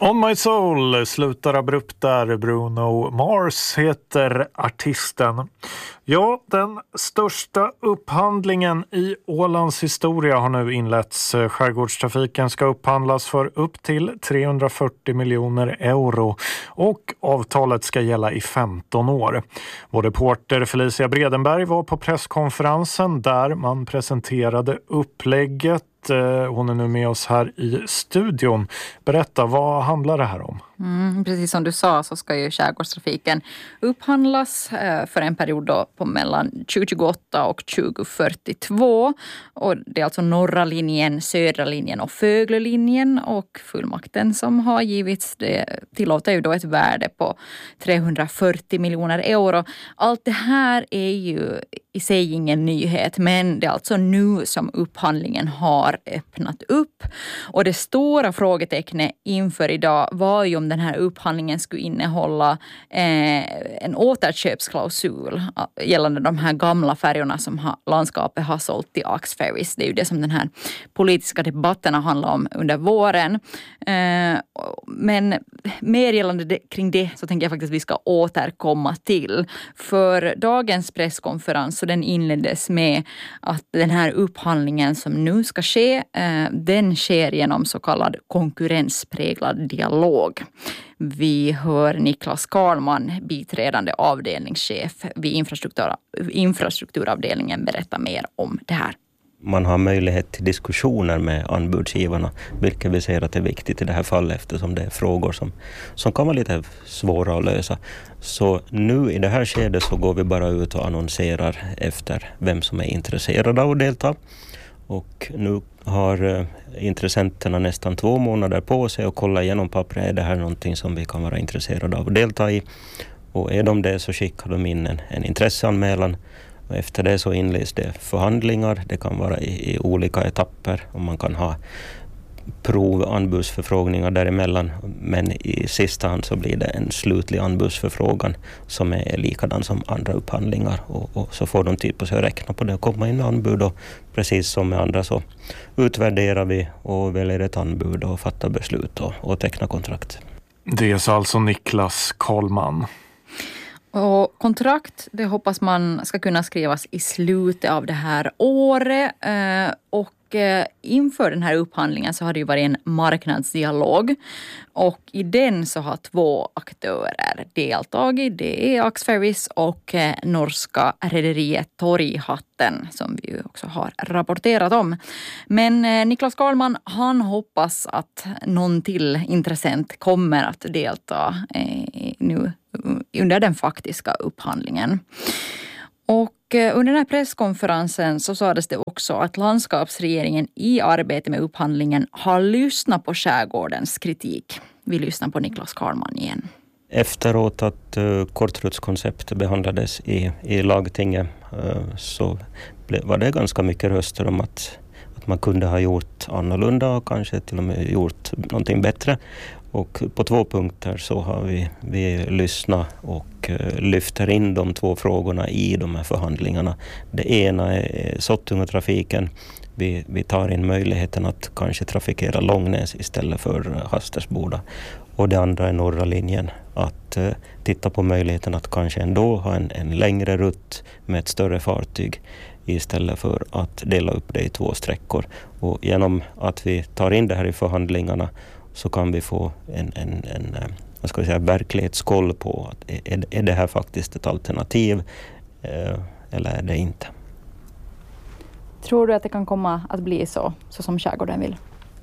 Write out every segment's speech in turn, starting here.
On My Soul slutar abrupt där. Bruno Mars heter artisten. Ja, den största upphandlingen i Ålands historia har nu inletts. Skärgårdstrafiken ska upphandlas för upp till 340 miljoner euro och avtalet ska gälla i 15 år. Vår reporter Felicia Bredenberg var på presskonferensen där man presenterade upplägget. Hon är nu med oss här i studion. Berätta, vad handlar det här om? Precis som du sa så ska ju skärgårdstrafiken upphandlas för en period då på mellan 2028 och 2042. Och det är alltså norra linjen, södra linjen och Föglölinjen, och fullmakten som har givits det tillåter ju då ett värde på 340 miljoner euro. Allt det här är ju i sig ingen nyhet, men det är alltså nu som upphandlingen har öppnat upp. Och det stora frågetecknet inför idag var ju om den här upphandlingen skulle innehålla en återköpsklausul gällande de här gamla färjorna som landskapet har sålt till Axferries. Det är ju det som den här politiska debatten har handlat om under våren. Men mer gällande kring det så tänker jag faktiskt att vi ska återkomma till. För dagens presskonferens, så den inleddes med att den här upphandlingen som nu ska ske, den sker genom så kallad konkurrenspräglad dialog. Vi hör Niklas Karlman, biträdande avdelningschef vid infrastrukturavdelningen, berätta mer om det här. Man har möjlighet till diskussioner med anbudsgivarna, vilket vi ser att det är viktigt i det här fallet eftersom det är frågor som kan vara lite svåra att lösa. Så nu i det här skedet så går vi bara ut och annonserar efter vem som är intresserad av att delta. Och nu har intressenterna nästan 2 månader på sig att kolla igenom pappret. Är det här någonting som vi kan vara intresserade av att delta i? Och är de det så skickar de in en intresseanmälan. Och efter det så inleds det förhandlingar. Det kan vara i olika etapper och man kan ha provanbudsförfrågningar däremellan. Men i sista hand så blir det en slutlig anbudsförfrågan som är likadan som andra upphandlingar. Och så får de tid på sig att räkna på det och komma in med anbud. Och precis som med andra så utvärderar vi och väljer ett anbud och fattar beslut och tecknar kontrakt. Det är alltså Niklas Karlman. Och kontrakt, det hoppas man ska kunna skrivas i slutet av det här året. Och inför den här upphandlingen så har det ju varit en marknadsdialog. Och i den så har 2 aktörer deltagit. Det är Axferries och norska rederiet Torghatten som vi ju också har rapporterat om. Men Niklas Karlman, han hoppas att någon till intressent kommer att delta nu under den faktiska upphandlingen. Och under den här presskonferensen så sades det också att landskapsregeringen i arbete med upphandlingen har lyssnat på skärgårdens kritik. Vi lyssnar på Niklas Karlman igen. Efteråt att kortrutskonceptet behandlades i lagtinget så var det ganska mycket röster om att man kunde ha gjort annorlunda och kanske till och med gjort någonting bättre. Och på 2 punkter så har vi lyssnat och lyfter in de 2 frågorna i de här förhandlingarna. Det ena är Sottunga-trafiken. Vi tar in möjligheten att kanske trafikera Långnäs istället för Hastersboda. Och det andra är norra linjen. Att titta på möjligheten att kanske ändå ha en längre rutt med ett större fartyg istället för att dela upp det i 2 sträckor. Och genom att vi tar in det här i förhandlingarna så kan vi få en verklighetskoll på att är det här faktiskt ett alternativ eller är det inte. Tror du att det kan komma att bli så som skärgården vill?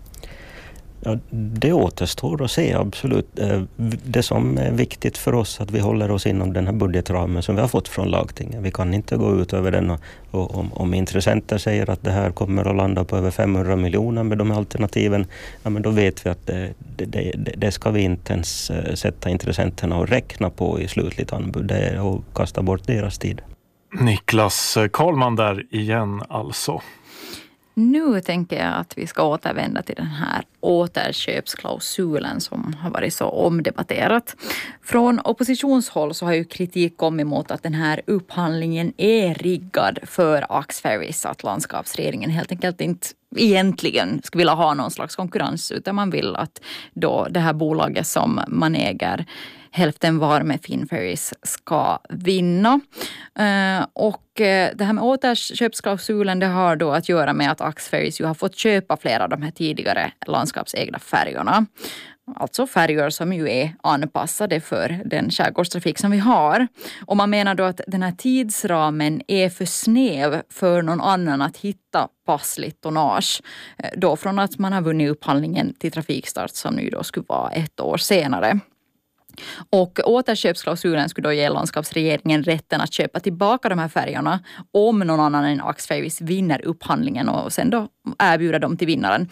Ja, det återstår att se, absolut. Det som är viktigt för oss att vi håller oss inom den här budgetramen som vi har fått från lagtinget. Vi kan inte gå ut över den och om intressenter säger att det här kommer att landa på över 500 miljoner med de alternativen, ja, men då vet vi att det ska vi inte ens sätta intressenterna och räkna på i slutligt anbud. Det är att kasta bort deras tid. Niklas Karlman där igen alltså. Nu tänker jag att vi ska återvända till den här återköpsklausulen som har varit så omdebatterat. Från oppositionshåll så har ju kritik kommit mot att den här upphandlingen är riggad för Axferries, att landskapsregeringen helt enkelt inte egentligen skulle vilja ha någon slags konkurrens, utan man vill att då det här bolaget som man äger hälften var med Finferries ska vinna. Och det här med återköpsklausulen, det har då att göra med att Axferries ju har fått köpa flera av de här tidigare landskapsägda färjorna. Alltså färjor som ju är anpassade för den skärgårdstrafik som vi har. Och man menar då att den här tidsramen är för snäv för någon annan att hitta passligt tonnage. Då från att man har vunnit upphandlingen till trafikstart som nu då skulle vara 1 år senare. Och återköpsklausulen skulle då ge landskapsregeringen rätten att köpa tillbaka de här färjorna om någon annan än Axferries vinner upphandlingen och sen då erbjuda dem till vinnaren.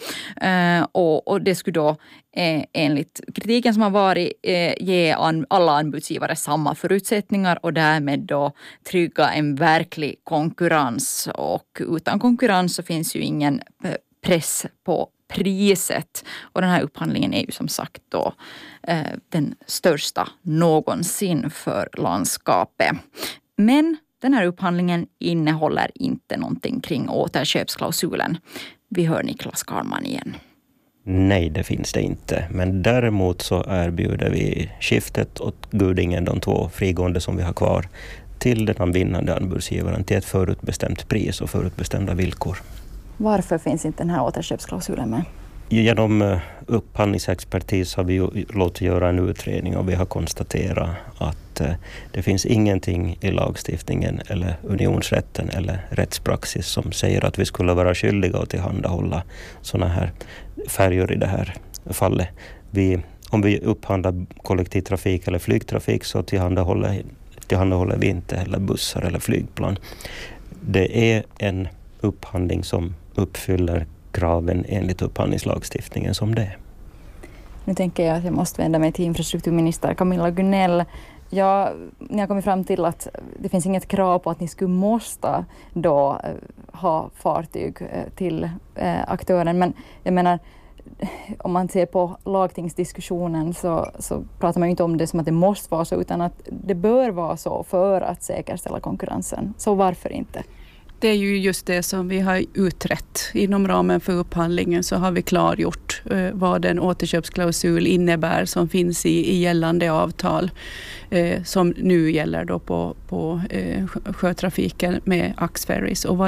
Och det skulle då enligt kritiken som har varit ge alla anbudsgivare samma förutsättningar och därmed då trygga en verklig konkurrens. Och utan konkurrens så finns ju ingen press på priset. Och den här upphandlingen är ju som sagt då den största någonsin för landskapet. Men den här upphandlingen innehåller inte någonting kring återköpsklausulen. Vi hör Niklas Karlman igen. Nej, det finns det inte. Men däremot så erbjuder vi skiftet åt Gudingen, de 2 frigående som vi har kvar, till den vinnande anbudsgivaren till ett förutbestämt pris och förutbestämda villkor. Varför finns inte den här återköpsklausulen med? Genom upphandlingsexpertis har vi låtit göra en utredning och vi har konstaterat att det finns ingenting i lagstiftningen eller unionsrätten eller rättspraxis som säger att vi skulle vara skyldiga att tillhandahålla sådana här färjor i det här fallet. Om vi upphandlar kollektivtrafik eller flygtrafik så tillhandahåller vi inte heller bussar eller flygplan. Det är en upphandling som uppfyller kraven enligt upphandlingslagstiftningen som det är. Nu tänker jag att jag måste vända mig till infrastrukturminister Camilla Gunell. Ni har kommit fram till att det finns inget krav på att ni skulle måste då ha fartyg till aktören. Men jag menar, om man ser på lagtingsdiskussionen så pratar man ju inte om det som att det måste vara så, utan att det bör vara så för att säkerställa konkurrensen. Så varför inte? Det är ju just det som vi har utrett. Inom ramen för upphandlingen så har vi klargjort vad en återköpsklausul innebär som finns i gällande avtal som nu gäller då på sjötrafiken med Axferries och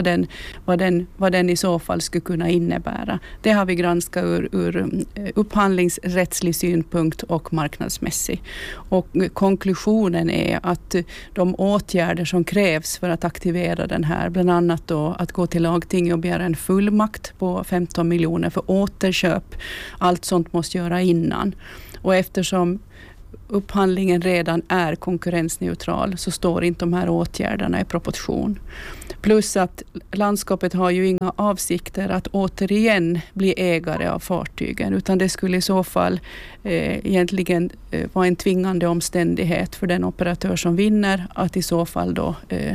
vad den i så fall skulle kunna innebära. Det har vi granskat ur upphandlingsrättslig synpunkt och marknadsmässig. Och konklusionen är att de åtgärder som krävs för att aktivera den här, bland annat då att gå till lagting och begära en fullmakt på 15 miljoner för återköp. Allt sånt måste göra innan. Och eftersom upphandlingen redan är konkurrensneutral så står inte de här åtgärderna i proportion. Plus att landskapet har ju inga avsikter att återigen bli ägare av fartygen, utan det skulle i så fall egentligen vara en tvingande omständighet för den operatör som vinner att i så fall då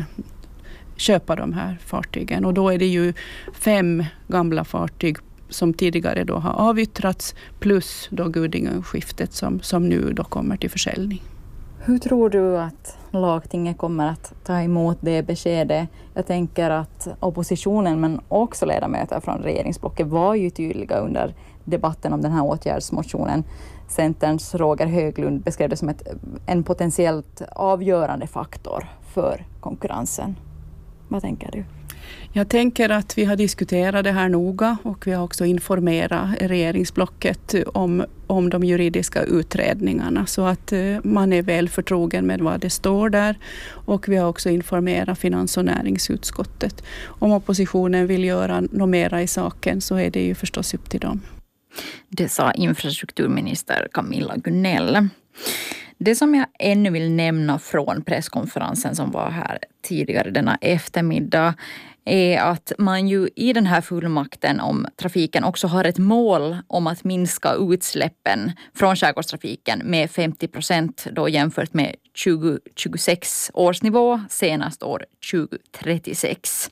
köpa de här fartygen. Och då är det ju 5 gamla fartyg som tidigare då har avyttrats plus då Gudingen-skiftet som nu då kommer till försäljning. Hur tror du att lagtinget kommer att ta emot det beskedet? Jag tänker att oppositionen men också ledamöter från regeringsblocket var ju tydliga under debatten om den här åtgärdsmotionen. Centerns Roger Höglund beskrev det som en potentiellt avgörande faktor för konkurrensen. Vad tänker du? Jag tänker att vi har diskuterat det här noga och vi har också informerat regeringsblocket om de juridiska utredningarna så att man är väl förtrogen med vad det står där, och vi har också informerat finans- och näringsutskottet. Om oppositionen vill göra något mera i saken så är det ju förstås upp till dem. Det sa infrastrukturminister Camilla Gunell. Det som jag ännu vill nämna från presskonferensen som var här tidigare denna eftermiddag är att man ju i den här fullmakten om trafiken också har ett mål om att minska utsläppen från skärgårdstrafiken med 50% då jämfört med 2026 års nivå senast år 2036.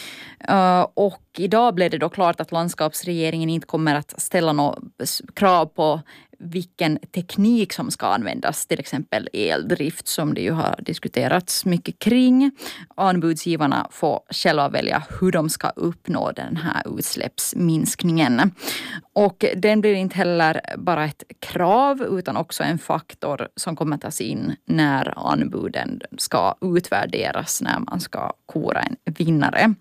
Och idag blev det då klart att landskapsregeringen inte kommer att ställa några krav på vilken teknik som ska användas, till exempel eldrift som det ju har diskuterats mycket kring. Anbudsgivarna får själva välja hur de ska uppnå den här utsläppsminskningen. Och den blir inte heller bara ett krav utan också en faktor som kommer tas in när anbuden ska utvärderas, när man ska kora en vinnare.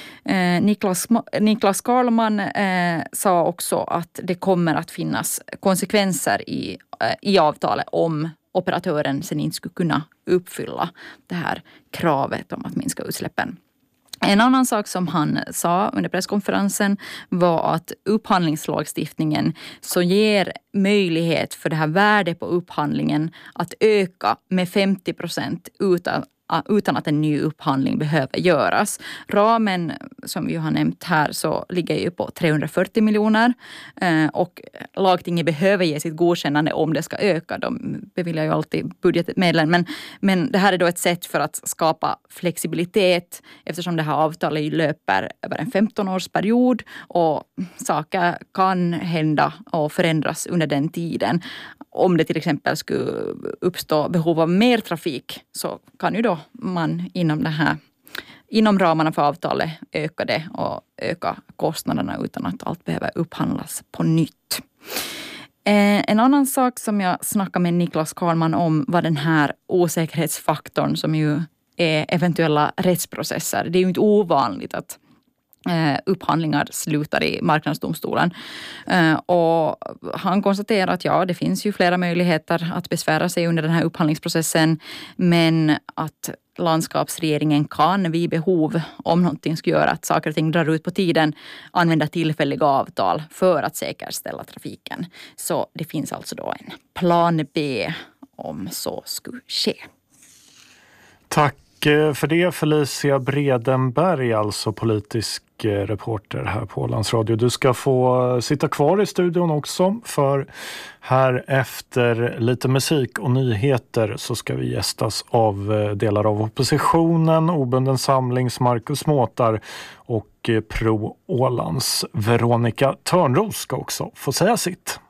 Niklas Karlman sa också att det kommer att finnas konsekvenser i avtalet om operatören sen inte skulle kunna uppfylla det här kravet om att minska utsläppen. En annan sak som han sa under presskonferensen var att upphandlingslagstiftningen så ger möjlighet för det här värdet på upphandlingen att öka med 50% utan att en ny upphandling behöver göras. Ramen som vi har nämnt här så ligger ju på 340 miljoner och lagtinget behöver ge sitt godkännande om det ska öka. De beviljar ju alltid budgetmedlen, men det här är då ett sätt för att skapa flexibilitet eftersom det här avtalet löper över en 15-årsperiod och saker kan hända och förändras under den tiden. Om det till exempel skulle uppstå behov av mer trafik så kan ju då man inom ramarna för avtalet öka det och öka kostnaderna utan att allt behöver upphandlas på nytt. En annan sak som jag snackade med Niklas Karlman om var den här osäkerhetsfaktorn som ju är eventuella rättsprocesser. Det är ju inte ovanligt att upphandlingar slutar i marknadsdomstolen. Och han konstaterar att ja, det finns ju flera möjligheter att besvära sig under den här upphandlingsprocessen, men att landskapsregeringen kan vid behov, om någonting skulle göra att saker och ting drar ut på tiden, använda tillfälliga avtal för att säkerställa trafiken. Så det finns alltså då en plan B om så skulle ske. Tack för det, Felicia Bredenberg, alltså politisk reporter här på Ålands Radio. Du ska få sitta kvar i studion också, för här efter lite musik och nyheter så ska vi gästas av delar av oppositionen, Obunden samlings Marcus Måtar och Pro Ålands Veronica Törnros ska också få säga sitt.